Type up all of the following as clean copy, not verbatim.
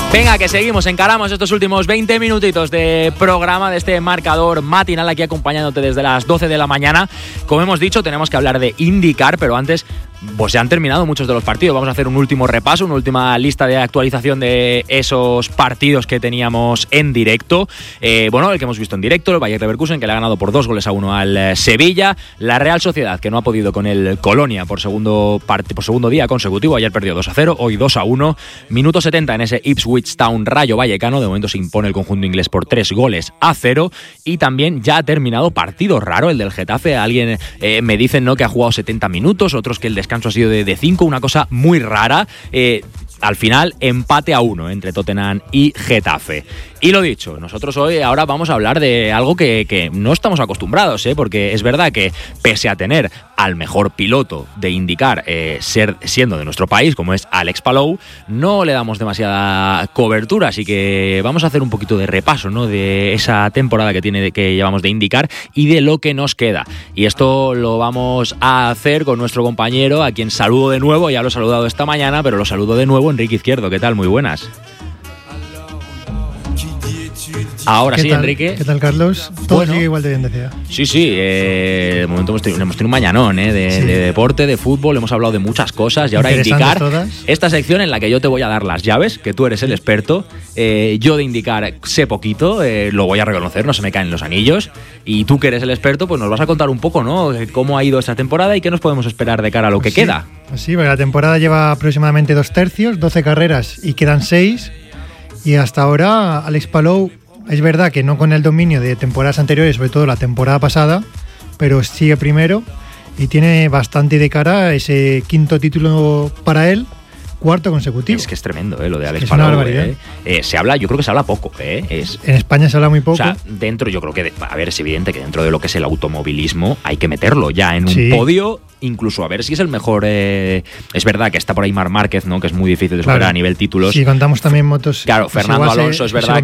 Venga, que seguimos, encaramos estos últimos 20 minutitos de programa, de este marcador matinal aquí acompañándote desde las 12 de la mañana. Como hemos dicho, tenemos que hablar de IndyCar, pero antes pues ya han terminado muchos de los partidos. Vamos a hacer un último repaso, una última lista de actualización de esos partidos que teníamos en directo. El que hemos visto en directo, el Bayer Leverkusen, que le ha ganado por 2-1 al Sevilla. La Real Sociedad, que no ha podido con el Colonia por segundo día consecutivo. Ayer perdió 2-0, hoy 2-1. Minuto 70 en ese Ipswich Town Rayo Vallecano. De momento se impone el conjunto inglés por 3-0. Y también ya ha terminado partido raro, el del Getafe. Alguien me dicen, ¿no?, que ha jugado 70 minutos, otros que el descanso ha sido de 5, una cosa muy rara. Al final, empate a 1 entre Tottenham y Getafe. Y lo dicho, nosotros ahora vamos a hablar de algo que no estamos acostumbrados, porque es verdad que pese a tener al mejor piloto de IndyCar siendo de nuestro país, como es Alex Palou, no le damos demasiada cobertura, así que vamos a hacer un poquito de repaso, ¿no?, de esa temporada que llevamos de IndyCar y de lo que nos queda. Y esto lo vamos a hacer con nuestro compañero, a quien saludo de nuevo, ya lo he saludado esta mañana, pero lo saludo de nuevo, Enrique Izquierdo. ¿Qué tal? Muy buenas. Ahora sí, Enrique. ¿Qué tal, Carlos? Todo sigue igual de bien, decía. Sí. De momento hemos tenido un mañanón de deporte, de fútbol, hemos hablado de muchas cosas y ahora IndyCar. Esta sección en la que yo te voy a dar las llaves, que tú eres el experto. Yo de IndyCar sé poquito, lo voy a reconocer, no se me caen los anillos. Y tú, que eres el experto, pues nos vas a contar un poco, ¿no?, cómo ha ido esta temporada y qué nos podemos esperar de cara a lo que queda. Pues sí, porque la temporada lleva aproximadamente 2 tercios, 12 carreras y quedan 6. Y hasta ahora Alex Palou, es verdad que no con el dominio de temporadas anteriores, sobre todo la temporada pasada, pero sigue primero y tiene bastante de cara ese 5º título para él, 4º consecutivo. Es que es tremendo, lo de Alex Palou. Yo creo que se habla poco. En España se habla muy poco. O sea, dentro, yo creo que, es evidente que dentro de lo que es el automovilismo hay que meterlo ya en un podio, incluso a ver si es el mejor. Es verdad que está por ahí Marc Márquez, ¿no?, que es muy difícil de superar a nivel títulos. Si contamos también motos. Claro, Fernando Alonso es verdad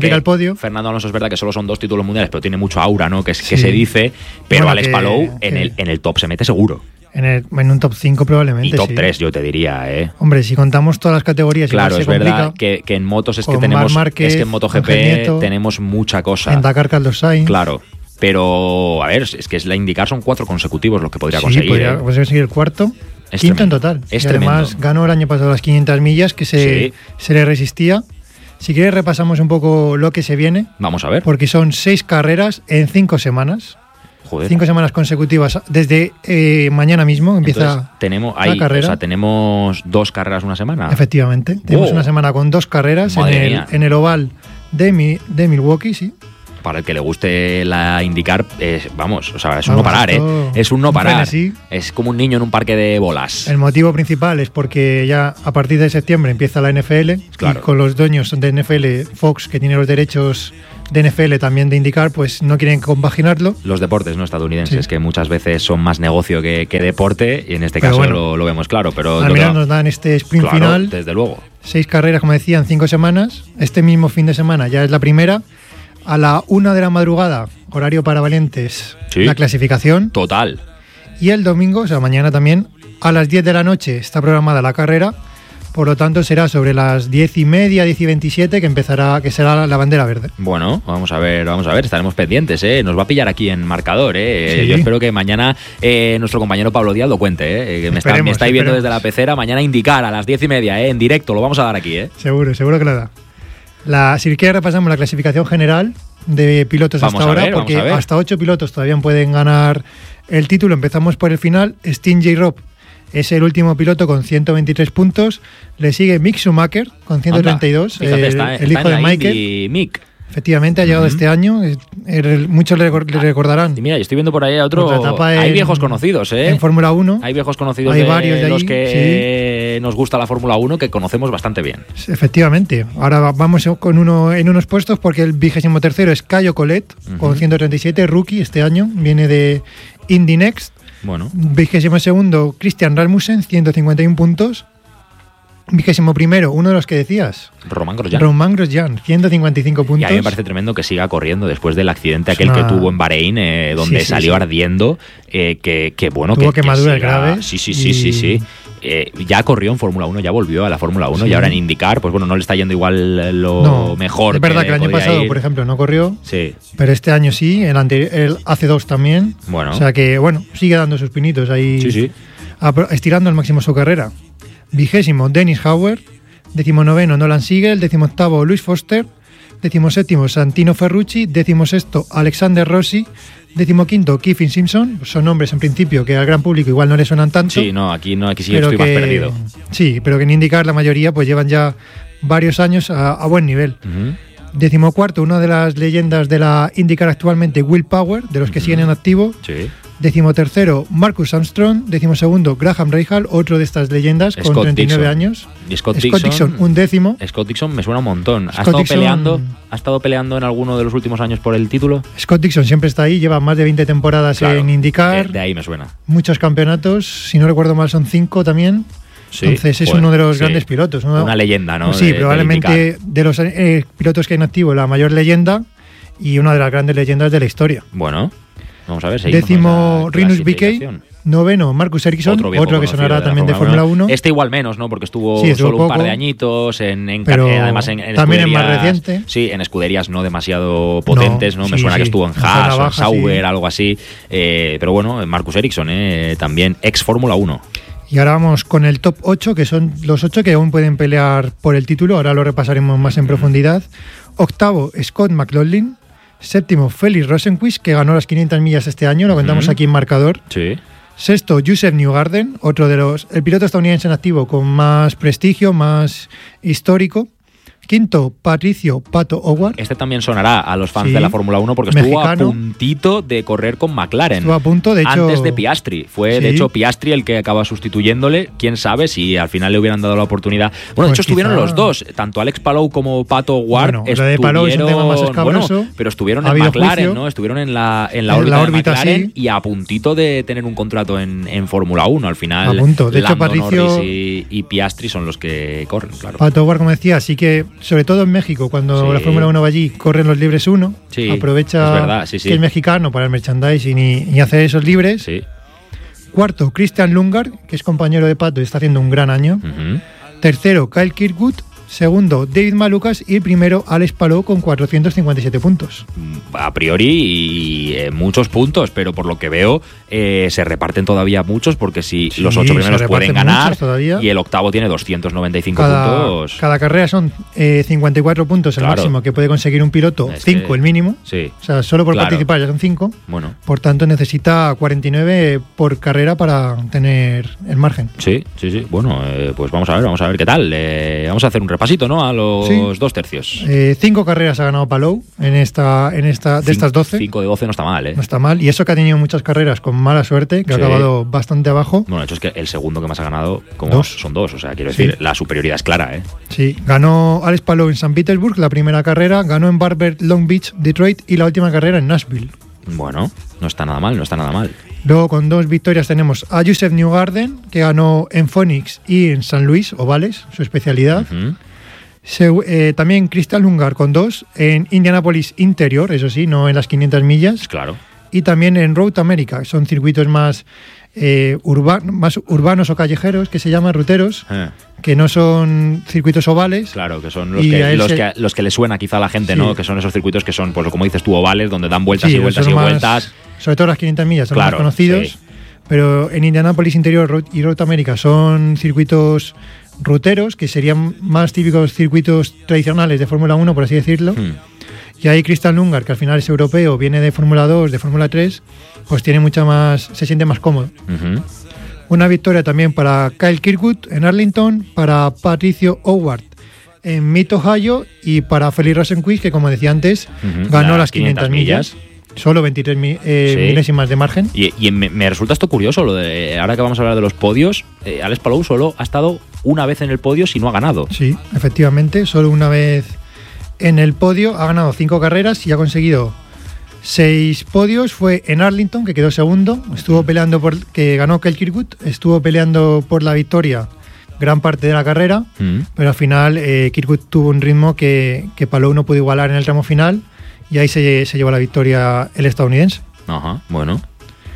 que solo son 2 títulos mundiales, pero tiene mucho aura, ¿no?, que se dice. Pero Alex Palou en el top se mete seguro. En un top 5 probablemente. Y top 3, yo te diría, Hombre, si contamos todas las categorías. Claro, es verdad que en motos es que tenemos. Márquez, es que en MotoGP Nieto, tenemos mucha cosa. En Dakar, Carlos Sainz. Claro. Pero, es que la IndyCar son 4 consecutivos los que podría conseguir. Podría conseguir el 4. Quinto en total. Es además tremendo. Ganó el año pasado las 500 millas, que se le resistía. Si quieres, repasamos un poco lo que se viene. Vamos a ver. Porque son 6 carreras en 5 semanas. Joder. 5 semanas consecutivas. Desde mañana mismo empieza la carrera. O sea, tenemos 2 carreras una semana. Efectivamente. Tenemos una semana con 2 carreras en el oval de Milwaukee, sí. Para el que le guste la IndyCar, es un no parar, Es un no parar. Es como un niño en un parque de bolas. El motivo principal es porque ya a partir de septiembre empieza la NFL. Claro. Y con los dueños de NFL, Fox, que tiene los derechos de NFL también de IndyCar, pues no quieren compaginarlo. Los deportes no estadounidenses, que muchas veces son más negocio que deporte, y en este caso lo vemos claro. Pero al menos nos dan este sprint final. Desde luego. 6 carreras, como decía, en 5 semanas. Este mismo fin de semana ya es la primera. A la 1 de la madrugada, horario para valientes, la clasificación. Total. Y el domingo, o sea, mañana también, a las 10 de la noche está programada la carrera. Por lo tanto, será sobre las 10:30, 10:27 que será la bandera verde. Bueno, vamos a ver, estaremos pendientes, Nos va a pillar aquí en marcador, Sí. Yo espero que mañana nuestro compañero Pablo Díaz lo cuente, que me está viendo desde la pecera. Mañana IndyCar a las 10:30, en directo, lo vamos a dar aquí, Seguro que lo da. Si quieres, repasamos la clasificación general de pilotos hasta ahora, porque hasta 8 pilotos todavía pueden ganar el título. Empezamos por el final. Sting J. Robb es el último piloto con 123 puntos. Le sigue Mick Schumacher con 132. Fíjate, el hijo de Michael. Mick. Efectivamente, ha llegado este año. Muchos le recordarán. Y mira, yo estoy viendo por ahí a otro. Hay viejos conocidos, En Fórmula 1. Hay viejos conocidos. Hay varios de los que nos gusta la Fórmula 1, que conocemos bastante bien. Efectivamente. Ahora vamos con uno en unos puestos, porque el 23º es Caio Collet, con 137, rookie este año. Viene de Indy Next. Bueno. 22º, Christian Rasmussen, 151 puntos. 21º, uno de los que decías, Romain Grosjean, 155 puntos. Y a mí me parece tremendo que siga corriendo después del accidente aquel que tuvo en Bahrein, donde salió ardiendo, tuvo quemadura grave. Sí. ya corrió en Fórmula 1, ya volvió a la Fórmula 1 y ahora en IndyCar, pues bueno, no le está yendo igual lo mejor. Es verdad que el año pasado, por ejemplo, no corrió, pero este año sí, el hace 2 también. Bueno. O sea que, bueno, sigue dando sus pinitos ahí, estirando al máximo su carrera. 20º, Dennis Hauer. 19º, Nolan Siegel. 18º, Luis Foster. 17º, Santino Ferrucci. 16º, Alexander Rossi. 15º, Kiffin Simpson. Son nombres en principio que al gran público igual no le suenan tanto. Sí, no, aquí sí estoy más perdido. Sí, pero que en IndyCar la mayoría pues llevan ya varios años a buen nivel. 14º, una de las leyendas de la IndyCar actualmente, Will Power, de los que siguen en activo. Sí. 13º, Marcus Armstrong. 12º, Graham Rahal, otro de estas leyendas, con 39 años. Y Scott Dixon, un décimo. Scott Dixon me suena un montón. ¿Ha estado peleando en alguno de los últimos años por el título? Scott Dixon siempre está ahí, lleva más de 20 temporadas en IndyCar. De ahí me suena. Muchos campeonatos, si no recuerdo mal son 5 también. Sí, entonces es uno de los grandes pilotos. Una leyenda, ¿no? Sí, probablemente de los pilotos que hay en activo, la mayor leyenda y una de las grandes leyendas de la historia. Bueno, vamos a ver. 10º, Rinus BK. 9º, Marcus Ericsson, otro que sonará también de Fórmula 1. Este igual menos, ¿no? Porque estuvo solo poco, un par de añitos, además en también es más reciente. Sí, en escuderías no demasiado potentes, ¿no? Me suena que estuvo en Haas o en Sauber, algo así. Pero bueno, Marcus Ericsson, también ex Fórmula 1. Y ahora vamos con el top 8, que son los 8 que aún pueden pelear por el título. Ahora lo repasaremos más en profundidad. 8º, Scott McLaughlin. 7º, Felix Rosenqvist, que ganó las 500 millas este año. Lo contamos aquí en marcador. Sí. 6º, Joseph Newgarden, otro de el piloto estadounidense en activo con más prestigio, más histórico. 5º, Patricio Pato Howard. Este también sonará a los fans de la Fórmula 1 porque estuvo a puntito de correr con McLaren. Estuvo a punto, de hecho. Antes de Piastri. Fue, de hecho, Piastri el que acaba sustituyéndole. Quién sabe si al final le hubieran dado la oportunidad. Bueno, de hecho, estuvieron los dos. Tanto Alex Palou como Pato Howard estuvieron. De Palou es un tema más escabroso. Pero estuvieron en McLaren, ¿no? Estuvieron en la órbita de McLaren y a puntito de tener un contrato en Fórmula 1. Al final, a punto. De hecho, Patricio Norris y Piastri son los que corren, claro. Pato Howard, como decía, sí que sobre todo en México, cuando la Fórmula 1 va allí, corren los libres 1, aprovecha que es mexicano para el merchandising y hacer esos libres. Sí. 4º, Christian Lundgaard, que es compañero de Pato y está haciendo un gran año. 3º, Kyle Kirkwood. 2º, David Malukas. Y el primero, Alex Palou, con 457 puntos. A priori muchos puntos, pero por lo que veo se reparten todavía muchos, porque si los 8 primeros pueden ganar y el octavo tiene 295 puntos. Cada carrera son 54 puntos el máximo que puede conseguir un piloto, 5 el mínimo. Sí. O sea, solo por participar ya son 5. Bueno. Por tanto, necesita 49 por carrera para tener el margen. Sí. Bueno, pues vamos a ver qué tal. Vamos a hacer un repasito, ¿no? A los 2 tercios. 5 carreras ha ganado Palou de estas 12. 5 de 12 no está mal, No está mal. Y eso que ha tenido muchas carreras con mala suerte, que ha acabado bastante abajo. Bueno, de hecho es que el segundo que más ha ganado son 2. O sea, quiero decir, la superioridad es clara, Sí, ganó Alex Palou en San Petersburg la primera carrera, ganó en Barber, Long Beach, Detroit y la última carrera en Nashville. Bueno, no está nada mal. Luego con 2 victorias tenemos a Joseph Newgarden, que ganó en Phoenix y en San Luis, ovales, su especialidad. También Christian Lundgaard con 2 en Indianapolis interior, eso sí, no en las 500 millas. Claro. Y también en Road America, son circuitos más urbanos o callejeros, que se llaman ruteros, que no son circuitos ovales. Claro, que son los que le suena quizá a la gente, ¿no? Que son esos circuitos que son, pues como dices tú, ovales, donde dan vueltas y vueltas y vueltas. Sobre todo las 500 millas son más conocidos. Pero en Indianapolis interior y Road America son circuitos ruteros, que serían más típicos circuitos tradicionales de Fórmula 1, por así decirlo. Y ahí Christian Lundgaard, que al final es europeo, viene de Fórmula 2, de Fórmula 3, pues tiene se siente más cómodo. Una victoria también para Kyle Kirkwood en Arlington, para Patricio Howard en Mid Ohio y para Felix Rosenqvist, que como decía antes, ganó las 500 millas. Solo 23 milésimas de margen. Y me resulta esto curioso, lo de ahora que vamos a hablar de los podios, Alex Palou solo ha estado una vez en el podio si no ha ganado. Sí, efectivamente, solo una vez en el podio, ha ganado 5 carreras y ha conseguido 6 podios. Fue en Arlington, que quedó segundo, estuvo peleando que ganó Kyle Kirkwood, estuvo peleando por la victoria gran parte de la carrera, pero al final Kirkwood tuvo un ritmo que Palou no pudo igualar en el tramo final. Y ahí se llevó la victoria el estadounidense. Ajá, bueno.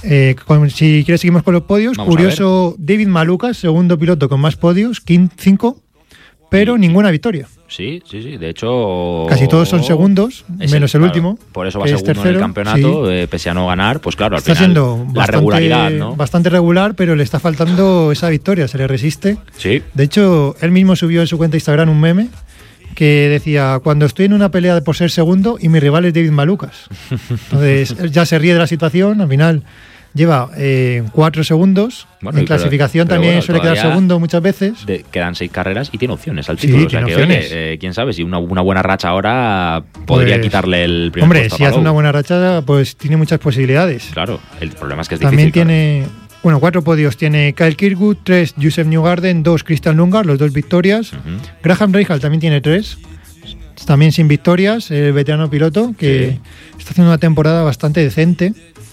Si quieres seguimos con los podios. Vamos Curioso, David Malukas, segundo piloto con más podios, 5, pero ninguna victoria. Sí. De hecho, casi todos son segundos, menos el último. Por eso va segundo tercero, en el campeonato, sí. Pese a no ganar, pues claro, al está final siendo la regularidad, ¿no? Bastante regular, pero le está faltando esa victoria, se le resiste. Sí. De hecho, él mismo subió en su cuenta de Instagram un meme que decía: cuando estoy en una pelea por ser segundo y mi rival es David Malukas. Entonces, él ya se ríe de la situación, al final lleva 4 segundos. Bueno, en clasificación también suele quedar segundo muchas veces. Quedan 6 carreras y tiene opciones al título. Sí, o sea tiene que, opciones. Oye, quién sabe, si una buena racha ahora podría quitarle el primer hombre, puesto. Si hace una buena racha, pues tiene muchas posibilidades. Claro, el problema es que es también difícil. Tiene, 4 podios. Tiene Kyle Kirkwood, 3 Joseph Newgarden, 2 Christian Lundgaard, los 2 victorias. Graham Rahal también tiene 3. También sin victorias, el veterano piloto, que está haciendo una temporada bastante decente.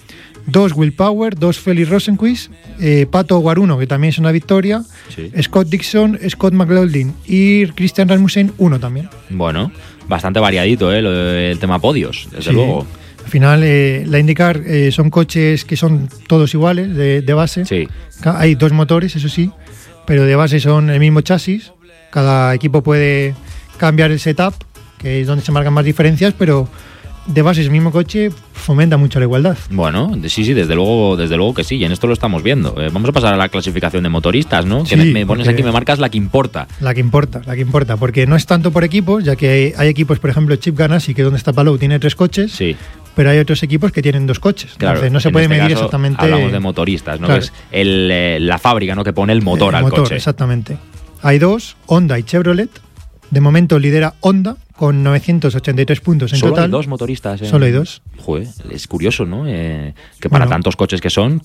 2 Will Power, 2 Felix Rosenquist, Pato Guaruno, que también es una victoria, Scott Dixon, Scott McLaughlin y Christian Rasmussen, 1 también. Bueno, bastante variadito el tema podios, desde luego. Al final, la IndyCar son coches que son todos iguales, de base. Sí. Hay 2 motores, eso sí, pero de base son el mismo chasis. Cada equipo puede cambiar el setup, que es donde se marcan más diferencias, pero de base el mismo coche fomenta mucho la igualdad. Bueno, sí, desde luego que sí, y en esto lo estamos viendo. Vamos a pasar a la clasificación de motoristas, ¿no? Sí, que me pones aquí, me marcas la que importa. La que importa, porque no es tanto por equipos, ya que hay equipos, por ejemplo, Chip Ganassi, que donde está Palou tiene 3 coches, sí. Pero hay otros equipos que tienen 2 coches. Claro, entonces no se puede medir exactamente. Hablamos de motoristas, ¿no? Claro. Que es la fábrica, ¿no? Que pone el motor al coche. Exactamente. Hay 2, Honda y Chevrolet. De momento lidera Honda con 983 puntos en Solo total. Hay 2 motoristas. Solo hay 2. Joder, es curioso, ¿no? Que para tantos coches que son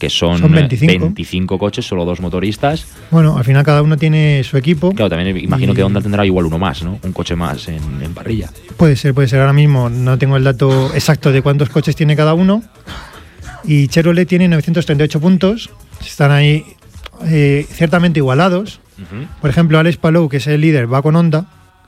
25 coches, solo 2 motoristas. Bueno, al final cada uno tiene su equipo. Claro, también imagino que Honda tendrá igual uno más, ¿no? Un coche más en parrilla. Puede ser. Ahora mismo no tengo el dato exacto de cuántos coches tiene cada uno. Y Chevrolet tiene 938 puntos. Están ahí ciertamente igualados. Por ejemplo, Alex Palou, que es el líder, va con Honda.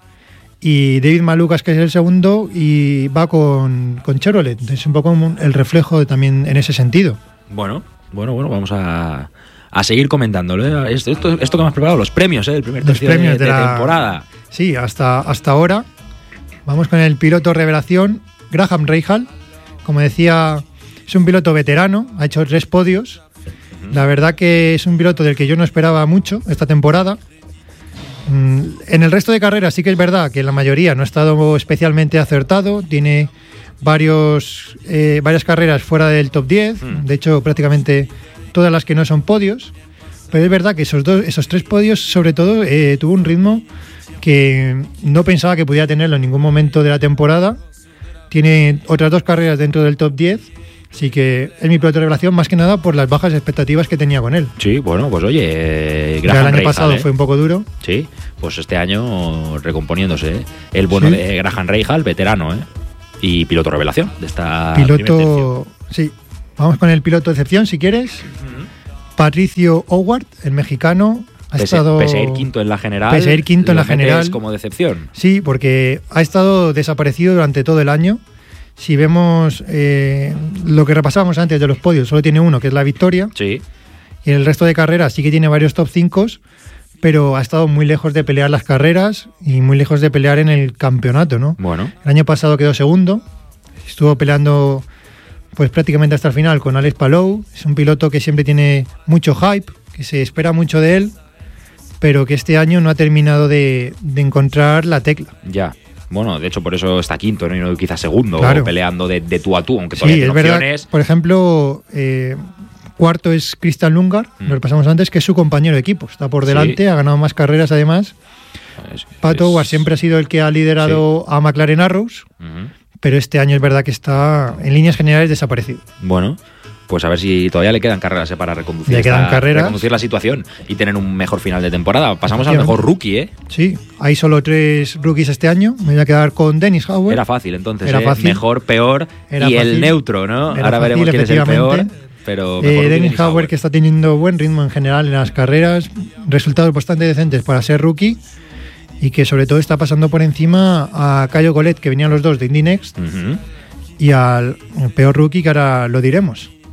Y David Malukas, que es el segundo, y va con Chevrolet. Es un poco el reflejo también en ese sentido. Bueno, vamos a seguir comentándolo. Esto que me has preparado, los premios, el primer tercio de temporada. Sí, hasta ahora. Vamos con el piloto revelación, Graham Rahal. Como decía, es un piloto veterano, ha hecho 3 podios. La verdad que es un piloto del que yo no esperaba mucho esta temporada. En el resto de carreras sí que es verdad que la mayoría no ha estado especialmente acertado. Tiene varias carreras fuera del top 10. De hecho, prácticamente todas las que no son podios. Pero es verdad que esos 3 podios, sobre todo, tuvo un ritmo que no pensaba que pudiera tenerlo en ningún momento de la temporada. Tiene otras 2 carreras dentro del top 10. Así que es mi piloto de revelación más que nada por las bajas expectativas que tenía con él. Sí, bueno, pues oye, el año pasado fue un poco duro. Sí, pues este año recomponiéndose. El bueno de Graham Rahal, veterano, y piloto revelación de esta piloto. Sí, vamos con el piloto de excepción si quieres. Patricio Howard, el mexicano. Pese a ir quinto en la general. Pese a ir quinto en la general. Es como decepción. Sí, porque ha estado desaparecido durante todo el año. Si vemos lo que repasábamos antes de los podios, solo tiene uno, que es la victoria. Sí. Y en el resto de carreras sí que tiene varios top 5, pero ha estado muy lejos de pelear las carreras y muy lejos de pelear en el campeonato, ¿no? Bueno. El año pasado quedó segundo, estuvo peleando pues prácticamente hasta el final con Alex Palou. Es un piloto que siempre tiene mucho hype, que se espera mucho de él, pero que este año no ha terminado de encontrar la tecla. Ya. Bueno, de hecho por eso está quinto, ¿no? Y no quizás segundo, claro. Peleando de tú a tú, aunque todavía sí, tiene es opciones. Verdad. Por ejemplo, cuarto es Christian Lundgaard, lo repasamos antes, que es su compañero de equipo. Está por delante, ha ganado más carreras además. Pato Howard siempre ha sido el que ha liderado a McLaren Arrows, pero este año es verdad que está en líneas generales desaparecido. Bueno, pues a ver si todavía le quedan carreras para reconducir, reconducir la situación y tener un mejor final de temporada. Pasamos al mejor rookie, Sí, hay solo 3 rookies este año. Me voy a quedar con Dennis Hauer. Era fácil entonces, Era fácil. Mejor, peor y el neutro, ¿no? Ahora veremos quién es el peor. Pero Dennis Hauer, que está teniendo buen ritmo en general en las carreras, resultados bastante decentes para ser rookie y que sobre todo está pasando por encima a Caio Collet, que venían los dos de Indy Next, y al peor rookie, que ahora lo diremos.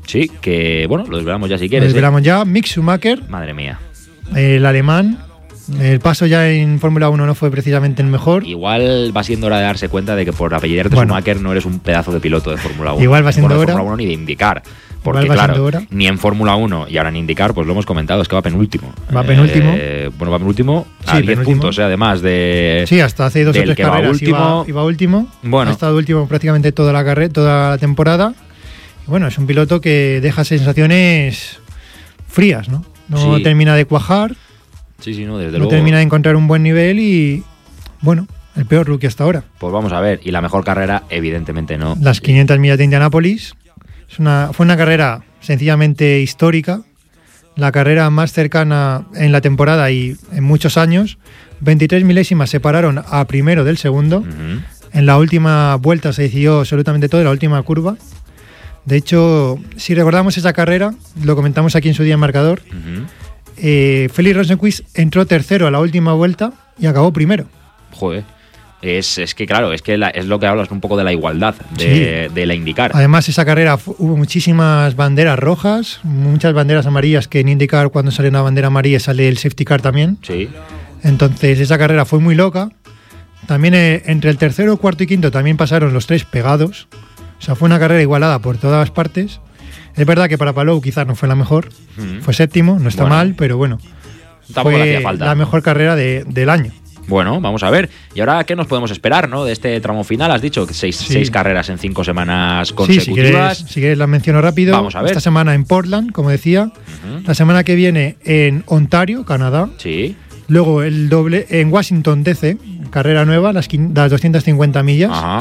Sí, que bueno, lo desvelamos ya si Lo quieres. desvelamos ya. Mick Schumacher, Madre mía. el alemán. El paso ya en Fórmula 1 no fue precisamente el mejor. Igual va siendo hora de darse cuenta de que por apellidarte Schumacher no eres un pedazo de piloto de Fórmula 1. Igual va siendo de hora. Fórmula 1 ni de IndyCar. Porque Igual va claro, siendo hora. ni en Fórmula 1 y ahora en IndyCar, pues lo hemos comentado, es que va penúltimo. Va penúltimo. Bueno, va penúltimo a Sí, 10 penúltimo. puntos, además de... Sí, hasta hace 2 o del 3 que va carreras último. iba último. Bueno. Ha estado último prácticamente toda la temporada. Y bueno, es un piloto que deja sensaciones frías, ¿no? No Sí. termina de cuajar, Sí, no, desde no luego. termina de encontrar un buen nivel y, bueno, el peor rookie hasta ahora. Pues vamos a ver, y la mejor carrera, evidentemente no. Las 500 millas de Indianápolis. Fue una carrera sencillamente histórica. La carrera más cercana en la temporada y en muchos años. 23 milésimas separaron a primero del segundo. Ujú. En la última vuelta se decidió absolutamente todo, en la última curva. De hecho, si recordamos esa carrera, lo comentamos aquí en su día en Marcador, Ujú. Felix Rosenqvist entró tercero a la última vuelta y acabó primero. Joder. Es que claro, es lo que hablas un poco de la igualdad de la IndyCar. Además, esa carrera hubo muchísimas banderas rojas, muchas banderas amarillas, que en IndyCar cuando sale una bandera amarilla sale el safety car también. Sí. Entonces esa carrera fue muy loca. También entre el tercero, cuarto y quinto también pasaron los tres pegados. O sea, fue una carrera igualada por todas partes. Es verdad que para Palou quizás no fue la mejor. Ujú. Fue séptimo, no está Bueno. mal, pero bueno. Tampoco le Fue hacía falta. la mejor carrera del año. Bueno, vamos a ver. ¿Y ahora qué nos podemos esperar, no? De este tramo final, has dicho que seis carreras en 5 semanas Sí, consecutivas. si quieres las menciono rápido. Vamos a ver. Esta semana en Portland, como decía. Ujú. La semana que viene en Ontario, Canadá. Sí. Luego el doble en Washington DC, carrera nueva, las 250 millas. Ajá.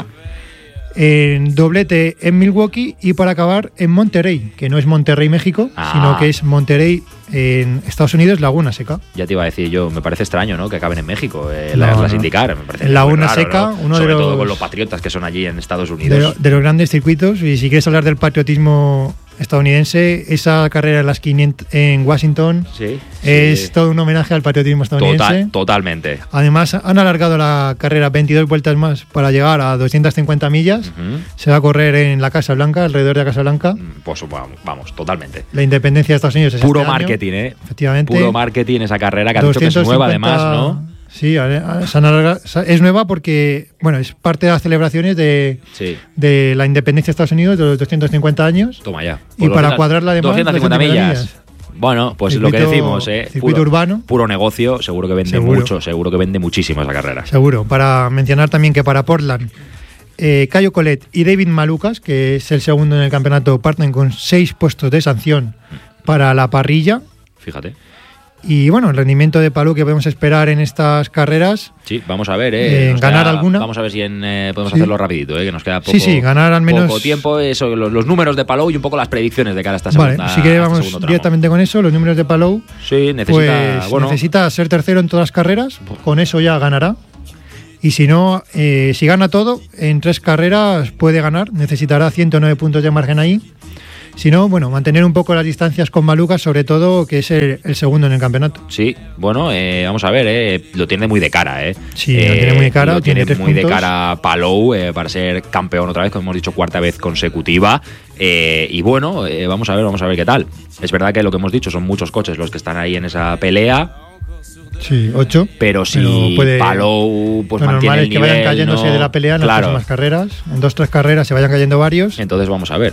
En doblete en Milwaukee y para acabar en Monterrey, que no es Monterrey, México, Ah. sino que es Monterrey en Estados Unidos, Laguna Seca. Ya te iba a decir yo, me parece extraño, ¿no? Que acaben en México, No, las no. IndyCar. Me parece En Laguna muy raro, Seca, ¿no? uno de Sobre todo los- con los patriotas que son allí en Estados Unidos. De los grandes circuitos. Y si quieres hablar del patriotismo estadounidense, esa carrera en las 500 en Washington Sí. es todo un homenaje al patriotismo estadounidense. Totalmente. Además, han alargado la carrera 22 vueltas más para llegar a 250 millas. Ujú. Se va a correr en la Casa Blanca, alrededor de la Casa Blanca. Pues vamos, totalmente. La independencia de Estados Unidos es Puro este año. marketing, ¿eh? Efectivamente. Puro marketing esa carrera que has dicho que es nueva, además, ¿no? Sí, se han alargado- es nueva porque, bueno, es parte de las celebraciones de la independencia de Estados Unidos de los 250 años. Toma ya. Y para cuadrarla además, 250 millas. Bueno, pues lo que Circuito- decimos, circuito urbano. Puro negocio, seguro que vende Seguro. mucho, seguro que vende muchísimo esa carrera. Seguro. Para mencionar también que para Portland, Cayo Collet y David Malukas, que es el segundo en el campeonato, parten con 6 puestos de sanción para la parrilla. Fíjate. Y bueno, el rendimiento de Palou que podemos esperar en estas carreras. Sí, vamos a ver, nos ganar queda- alguna. Vamos a ver si podemos Sí. hacerlo rapidito, que nos queda poco, Sí, ganar al menos. poco tiempo. Eso, los números de Palou y un poco las predicciones de cara a esta Vale, segunda. si quieres a este vamos segundo tramo. directamente con eso, los números de Palou. Sí, necesita. Pues bueno, necesita ser tercero en todas las carreras, con eso ya ganará. Y si no, si gana todo, en 3 carreras puede ganar, necesitará 109 puntos de margen ahí. Si no, bueno, mantener un poco las distancias con Malukas, sobre todo, que es el segundo en el campeonato. sí, bueno, vamos a ver, lo tiene muy de cara, Sí, lo tiene muy de cara, Lo tiene tiene 3 muy de puntos. cara Palou para ser campeón otra vez, como hemos dicho, 4ª vez consecutiva. Y bueno, vamos a ver qué tal. Es verdad que lo que hemos dicho son muchos coches los que están ahí en esa pelea. Sí, 8. Pero si Palou pues lo mantiene normal el es que nivel, vayan cayéndose ¿no? de la pelea en las Claro. próximas carreras. En 2-3 carreras se vayan cayendo varios. Entonces vamos a ver.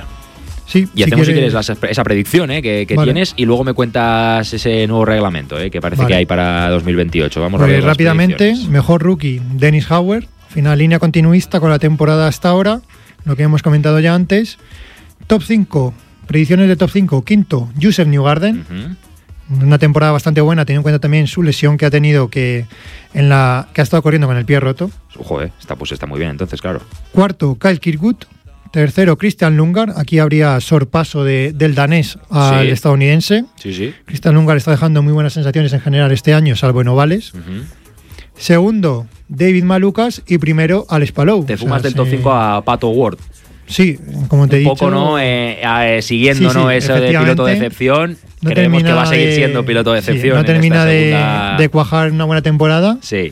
Sí, Y hacemos, si quieres, esa predicción que Vale. tienes y luego me cuentas ese nuevo reglamento que parece Vale. que hay para 2028. Vamos Pues rápido con las rápidamente, predicciones. mejor rookie, Dennis Hauer, final línea continuista con la temporada hasta ahora, lo que hemos comentado ya antes. Top 5, predicciones de top 5, quinto, Joseph Newgarden, Ujú. una temporada bastante buena, teniendo en cuenta también su lesión que ha tenido, que ha estado corriendo con el pie roto. Ojo, está muy bien, entonces, claro. Cuarto, Kyle Kirkwood. Tercero, Christian Lundgaard. Aquí habría sorpaso del danés al Sí. estadounidense. Sí. Christian Lundgaard está dejando muy buenas sensaciones en general este año, salvo en ovales. Ujú. Segundo, David Malukas. Y primero, Alex Palou. Te O sea, fumas del top sí. 5 a Pato Ward. Sí, como te he Un dicho. poco, ¿no? Siguiendo, Sí, ¿no? sí, Eso de piloto de excepción. no Creemos que termina va a seguir siendo piloto de sí, excepción. no en termina esta de, segunda- de cuajar una buena temporada. Sí.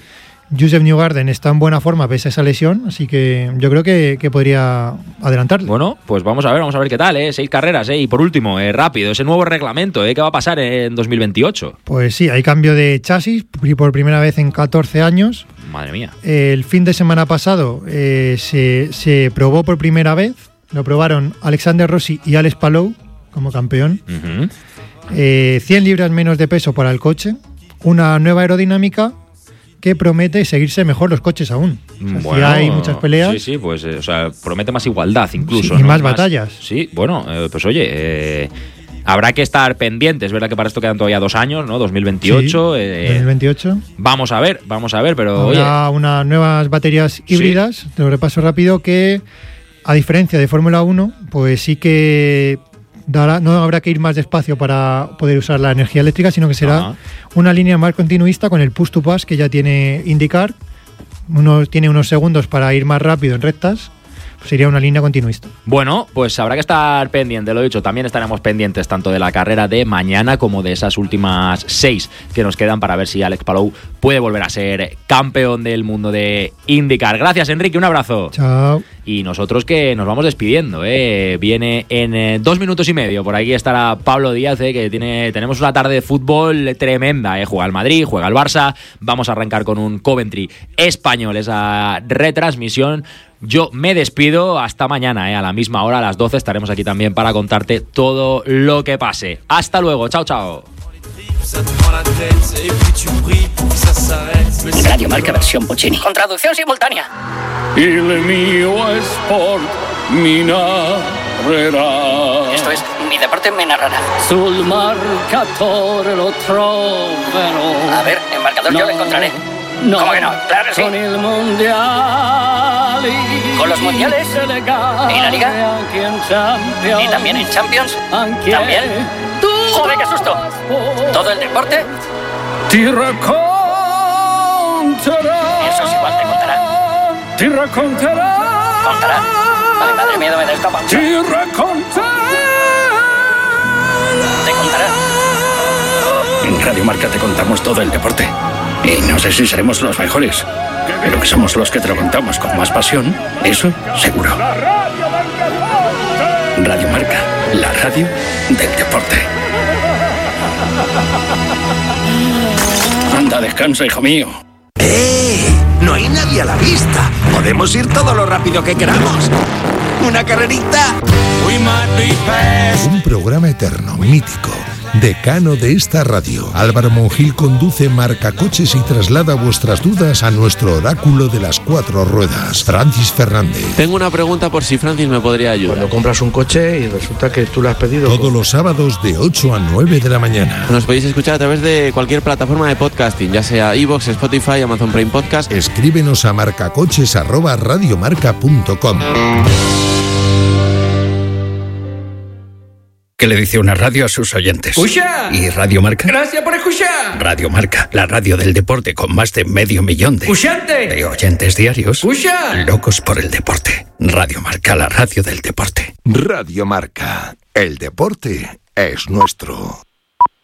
Joseph Newgarden está en buena forma pese a esa lesión, así que yo creo que podría adelantarle. Bueno, pues vamos a ver qué tal, 6 carreras, y por último, rápido, ese nuevo reglamento, ¿qué va a pasar en 2028? Pues sí, hay cambio de chasis por primera vez en 14 años. Madre mía. El fin de semana pasado se probó por primera vez, lo probaron Alexander Rossi y Alex Palou como campeón. 100 libras menos de peso para el coche, una nueva aerodinámica que promete seguirse mejor los coches aún. O sea, si hay muchas peleas. Sí, pues promete más igualdad incluso. Sí, y más batallas. Sí, bueno, pues oye, habrá que estar pendientes. Es verdad que para esto quedan todavía 2 años, ¿no? 2028. Sí, 2028. Vamos a ver, pero habrá unas nuevas baterías híbridas, te lo repaso rápido, que a diferencia de Fórmula 1, pues sí que no habrá que ir más despacio para poder usar la energía eléctrica, sino que será una línea más continuista con el push to pass que ya tiene IndyCar. Tiene unos segundos para ir más rápido en rectas. Pues sería una línea continuista. Bueno, pues habrá que estar pendiente, lo dicho. También estaremos pendientes tanto de la carrera de mañana como de esas últimas 6 que nos quedan para ver si Alex Palou puede volver a ser campeón del mundo de IndyCar. Gracias, Enrique, un abrazo. Chao. Y nosotros que nos vamos despidiendo, Viene en 2 minutos y medio. Por aquí estará Pablo Díaz, que tenemos una tarde de fútbol tremenda, Juega el Madrid, juega el Barça. Vamos a arrancar con un Coventry español, esa retransmisión. Yo me despido hasta mañana, a la misma hora, a las 12 estaremos aquí también para contarte todo lo que pase. Hasta luego, chao, chao. Radio Marca versión Puccini. Con traducción simultánea. Il mio sport mi narrerà. Esto es, mi deporte me narrará. Sul marcatore lo troverò. A ver, en marcador yo lo encontraré. No, ¿Cómo que no? Claro que sí. Con el mundial. Con los mundiales. ¿Y la liga? ¿Y también en Champions? ¿También? ¡Joder, qué susto! ¿Todo el deporte? Ti racconterà. Eso es igual, te contará. Ti racconterà. ¿Contará? Ay, madre, miedo me da esta pancha. Ti racconterà. ¿Te contará? En Radio Marca te contamos todo el deporte. Y no sé si seremos los mejores, pero que somos los que te lo contamos con más pasión, eso seguro. Radio Marca, la radio del deporte. Anda, descansa, hijo mío. No hay nadie a la vista. Podemos ir todo lo rápido que queramos. ¿Una carrerita? Un programa eterno, mítico, decano de esta radio. Álvaro Monjil conduce Marcacoches y traslada vuestras dudas a nuestro oráculo de las 4 ruedas, Francis Fernández. Tengo una pregunta por si Francis me podría ayudar. Cuando compras un coche y resulta que tú lo has pedido... Todos los sábados de 8 a 9 de la mañana. Nos podéis escuchar a través de cualquier plataforma de podcasting, ya sea iVoox, Spotify, Amazon Prime Podcast. Escríbenos a marcacoches@radiomarca.com. ¿Qué le dice una radio a sus oyentes? ¡Escucha! ¿Y Radio Marca? ¡Gracias por escuchar! Radio Marca, la radio del deporte con más de 500.000 ¡Escuchante! de oyentes diarios. ¡Escucha! Locos por el deporte. Radio Marca, la radio del deporte. Radio Marca, el deporte es nuestro.